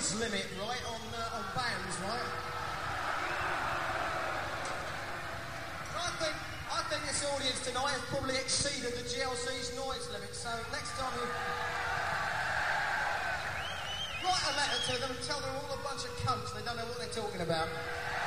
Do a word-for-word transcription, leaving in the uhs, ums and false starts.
noise limit, right, on uh, on bands, right? I think I think this audience tonight has probably exceeded the G L C's noise limit. So next time you write a letter to them and tell them all a bunch of cunts, they don't know what they're talking about.